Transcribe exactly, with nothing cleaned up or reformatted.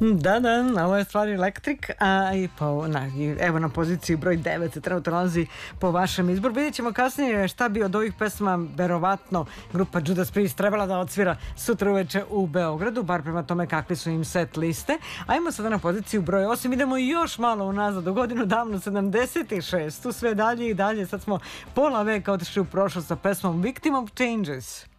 Da, da, ovo je stvar Electric, a i po, na, evo na poziciji broj devet se trenutno nalazi po vašem izboru. Vidjet ćemo kasnije šta bi od ovih pesma verovatno grupa Judas Priest trebala da odsvira sutra uveče u Beogradu, bar prema tome kakve su im set liste. Ajmo sada na poziciju broj osam, idemo još malo unazad u godinu davno sedamdeset šest, tu sve dalje i dalje, sad smo pola veka otišli u prošlost sa pesmom Victim of Changes.